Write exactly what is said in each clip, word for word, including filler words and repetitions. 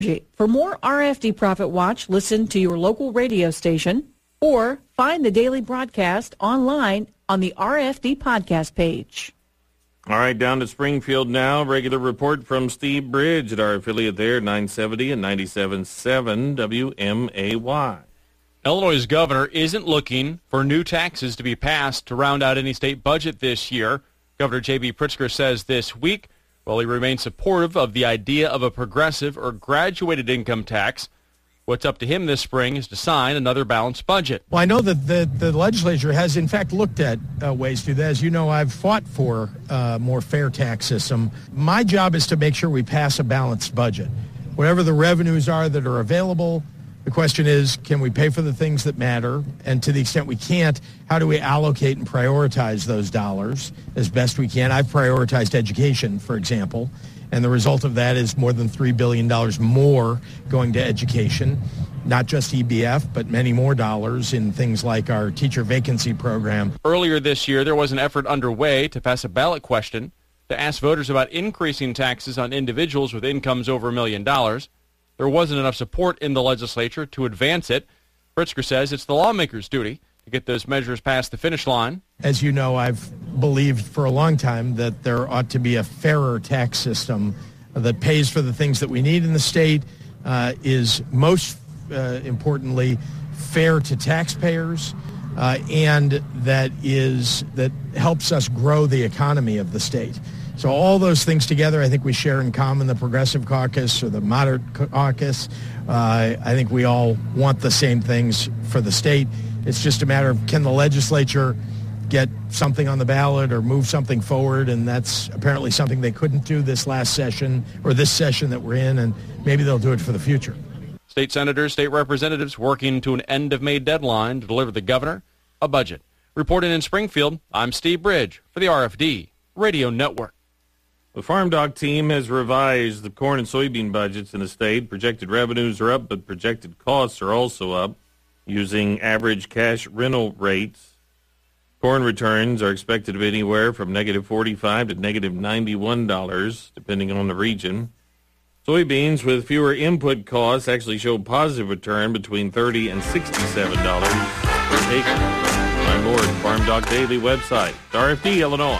For more R F D Profit Watch, listen to your local radio station or find the daily broadcast online on the R F D podcast page. All right, down to Springfield now. Regular report from Steve Bridge at our affiliate there, nine seventy and ninety-seven point seven W M A Y. Illinois' governor isn't looking for new taxes to be passed to round out any state budget this year. Governor J B. Pritzker says this week, while he remains supportive of the idea of a progressive or graduated income tax, what's up to him this spring is to sign another balanced budget. Well, I know that the, the legislature has, in fact, looked at uh, ways to do that. As you know, I've fought for a more fair tax system. My job is to make sure we pass a balanced budget. Whatever the revenues are that are available, the question is, can we pay for the things that matter? And to the extent we can't, how do we allocate and prioritize those dollars as best we can? I've prioritized education, for example, and the result of that is more than three billion dollars more going to education, not just E B F, but many more dollars in things like our teacher vacancy program. Earlier this year, there was an effort underway to pass a ballot question to ask voters about increasing taxes on individuals with incomes over a million dollars. There wasn't enough support in the legislature to advance it. Pritzker says it's the lawmakers' duty to get those measures past the finish line. As you know, I've believed for a long time that there ought to be a fairer tax system that pays for the things that we need in the state, uh, is most uh, importantly fair to taxpayers, uh, and that is that helps us grow the economy of the state. So all those things together, I think we share in common. The Progressive Caucus or the Moderate Caucus, uh, I think we all want the same things for the state. It's just a matter of, can the legislature get something on the ballot or move something forward? And that's apparently something they couldn't do this last session or this session that we're in, and maybe they'll do it for the future. State senators, state representatives working to an end-of-May deadline to deliver the governor a budget. Reporting in Springfield, I'm Steve Bridge for the R F D Radio Network. The Farm Doc team has revised the corn and soybean budgets in the state. Projected revenues are up, but projected costs are also up using average cash rental rates. Corn returns are expected to be anywhere from negative forty-five to negative ninety-one dollars, depending on the region. Soybeans with fewer input costs actually show positive return between thirty and sixty-seven dollars per acre. Find more at Farm Doc Daily website. R F D Illinois.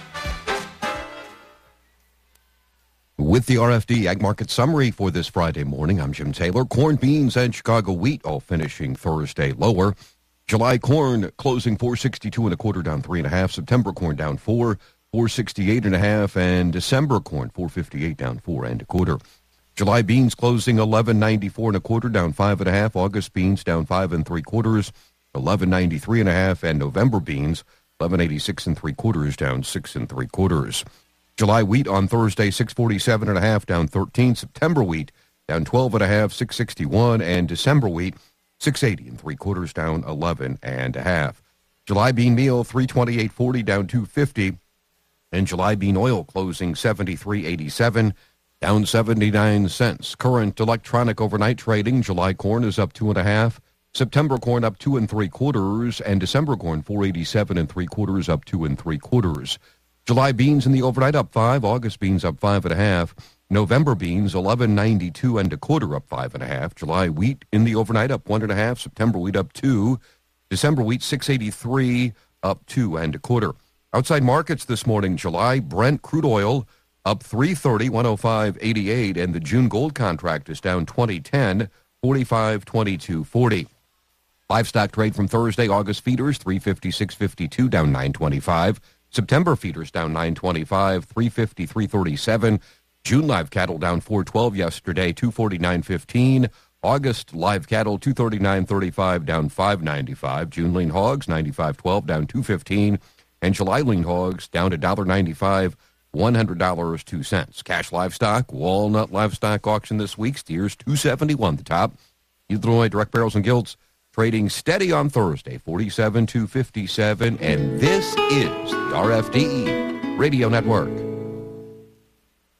With the R F D Ag Market Summary for this Friday morning, I'm Jim Taylor. Corn, beans, and Chicago wheat all finishing Thursday lower. July corn closing four sixty-two and a quarter, down three and a half. September corn down four, four sixty-eight and a half, and December corn four fifty-eight, down four and a quarter. July beans closing eleven ninety-four and a quarter, down five and a half. August beans down five and three quarters, eleven ninety-three and a half, and November beans eleven eighty-six and three quarters, down six and three quarters. July wheat on Thursday, six forty-seven and a half, down thirteen. September wheat down twelve and a half, six sixty-one, and December wheat six eighty and three quarters, down eleven and a half. July bean meal three twenty-eight forty, down two fifty, and July bean oil closing seventy-three eighty-seven, down seventy-nine cents. Current electronic overnight trading: July corn is up two and a half, September corn up two and three quarters, and December corn four eighty-seven and three quarters, up two and three quarters. July beans in the overnight up five, August beans up five and a half, November beans eleven ninety-two and a quarter, up five and a half. July wheat in the overnight up one and a half, September wheat up two, December wheat six eighty-three, up two and a quarter. Outside markets this morning: July Brent crude oil up three thirty, one oh five eighty-eight, and the June gold contract is down twenty ten, forty-five twenty-two forty. Livestock trade from Thursday: August feeders three fifty-six fifty-two, down nine twenty-five. September feeders down nine twenty-five, three fifty, three thirty-seven. June live cattle down four twelve yesterday, two forty-nine fifteen. August live cattle two thirty-nine thirty-five, down five ninety-five. June lean hogs ninety-five twelve, down two fifteen, and July lean hogs down to one ninety-five, one hundred dollars and two cents. Cash livestock, walnut livestock auction this week: steers two seventy-one the top. Illinois direct barrels and gilts trading steady on Thursday, forty-seven two fifty-seven, and this is the R F D Radio Network.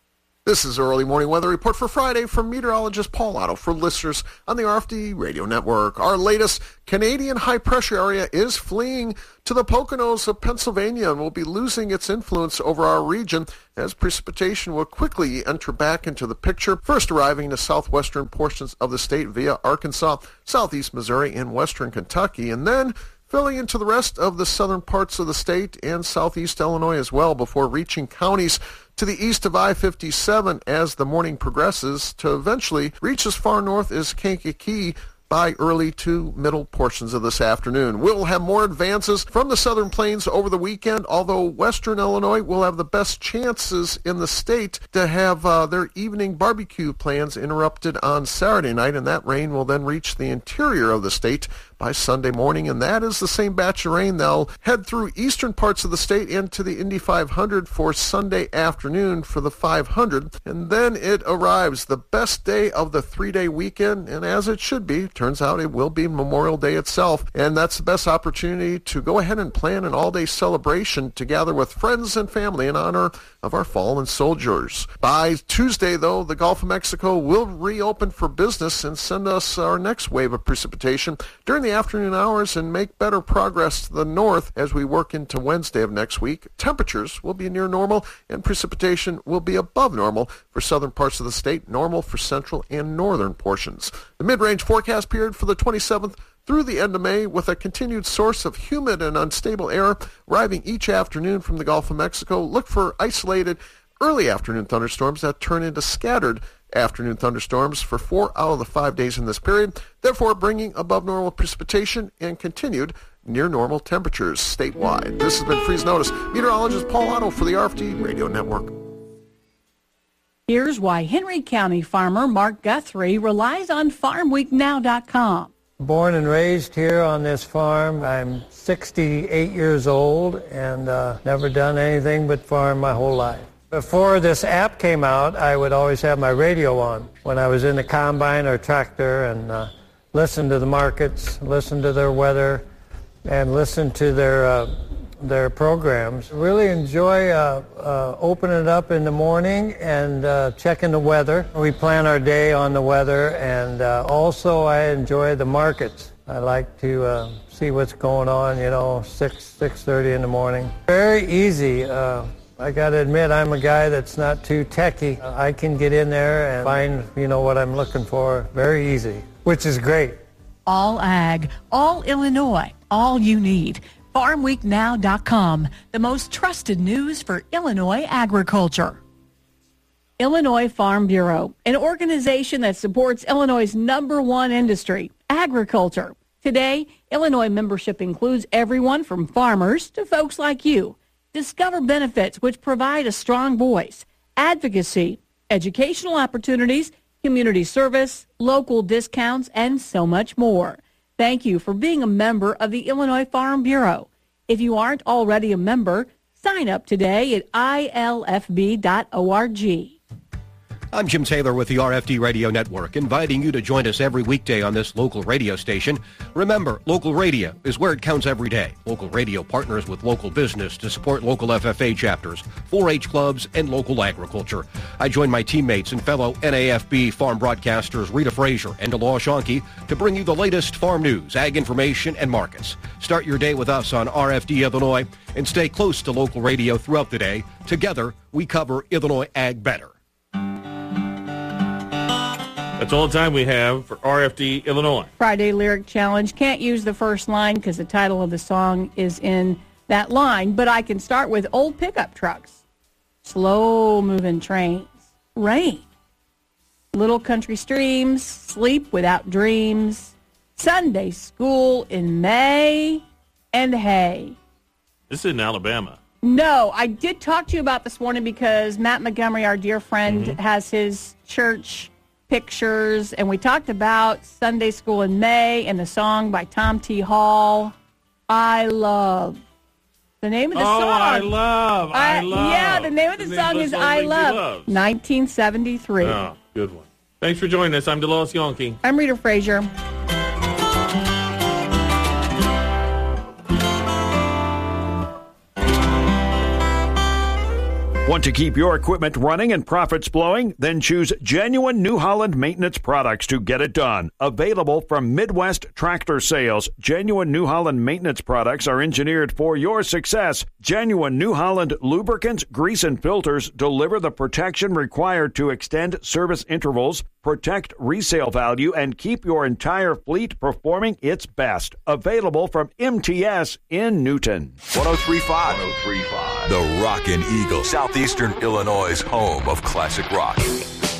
This is early morning weather report for Friday from meteorologist Paul Otto for listeners on the R F D radio network. Our latest Canadian high-pressure area is fleeing to the Poconos of Pennsylvania and will be losing its influence over our region as precipitation will quickly enter back into the picture, first arriving in the southwestern portions of the state via Arkansas, southeast Missouri, and western Kentucky, and then filling into the rest of the southern parts of the state and southeast Illinois as well before reaching counties to the east of I fifty-seven as the morning progresses to eventually reach as far north as Kankakee by early to middle portions of this afternoon. We'll have more advances from the southern plains over the weekend, although western Illinois will have the best chances in the state to have uh, their evening barbecue plans interrupted on Saturday night, and that rain will then reach the interior of the state by Sunday morning, and that is the same batch of rain that'll head through eastern parts of the state into the Indy five hundred for Sunday afternoon for the five hundred, and then it arrives the best day of the three-day weekend, and as it should be, turns out it will be Memorial Day itself, and that's the best opportunity to go ahead and plan an all-day celebration to gather with friends and family in honor of our fallen soldiers. By Tuesday, though, the Gulf of Mexico will reopen for business and send us our next wave of precipitation during the afternoon hours and make better progress to the north as we work into Wednesday of next week. Temperatures will be near normal and precipitation will be above normal for southern parts of the state, normal for central and northern portions. The mid-range forecast period for the twenty-seventh through the end of May with a continued source of humid and unstable air arriving each afternoon from the Gulf of Mexico. Look for isolated early afternoon thunderstorms that turn into scattered afternoon thunderstorms for four out of the five days in this period, therefore bringing above normal precipitation and continued near normal temperatures statewide. This has been Freeze Notice. Meteorologist Paul Otto for the R F D Radio Network. Here's why Henry County farmer Mark Guthrie relies on farm week now dot com. Born and raised here on this farm. I'm sixty-eight years old and uh, never done anything but farm my whole life. Before this app came out, I would always have my radio on when I was in the combine or tractor and uh, listen to the markets, listen to their weather, and listen to their uh, their programs. Really enjoy uh, uh, opening it up in the morning and uh, checking the weather. We plan our day on the weather, and uh, also I enjoy the markets. I like to uh, see what's going on, you know, six, six thirty in the morning. Very easy. Uh, I got to admit, I'm a guy that's not too techy. I can get in there and find, you know, what I'm looking for very easy, which is great. All ag, all Illinois, all you need. farm week now dot com, the most trusted news for Illinois agriculture. Illinois Farm Bureau, an organization that supports Illinois' number one industry, agriculture. Today, Illinois membership includes everyone from farmers to folks like you. Discover benefits which provide a strong voice, advocacy, educational opportunities, community service, local discounts, and so much more. Thank you for being a member of the Illinois Farm Bureau. If you aren't already a member, sign up today at I L F B dot org. I'm Jim Taylor with the R F D Radio Network, inviting you to join us every weekday on this local radio station. Remember, local radio is where it counts every day. Local radio partners with local business to support local F F A chapters, four H clubs, and local agriculture. I join my teammates and fellow N A F B farm broadcasters Rita Frazier and Delor Schonke to bring you the latest farm news, ag information, and markets. Start your day with us on R F D Illinois and stay close to local radio throughout the day. Together, we cover Illinois Ag better. That's all the time we have for R F D Illinois. Friday Lyric Challenge. Can't use the first line because the title of the song is in that line, but I can start with old pickup trucks, slow-moving trains, rain, little country streams, sleep without dreams, Sunday school in May, and hay. This is in Alabama. No, I did talk to you about this morning because Matt Montgomery, our dear friend, mm-hmm. has his church pictures, and we talked about Sunday School in May and the song by Tom T. Hall, I Love. The name of the oh, song. I love, I, I love. Yeah, the name of the, the song is I Love, nineteen seventy-three. Oh, good one. Thanks for joining us. I'm Delor Schonke. I'm Rita Frazier. Want to keep your equipment running and profits flowing? Then choose genuine New Holland maintenance products to get it done. Available from Midwest Tractor Sales. Genuine New Holland maintenance products are engineered for your success. Genuine New Holland lubricants, grease, and filters deliver the protection required to extend service intervals, protect resale value, and keep your entire fleet performing its best. Available from M T S in Newton. one oh three point five. one oh three point five. The Rockin' Eagle, Southeastern Illinois' home of classic rock.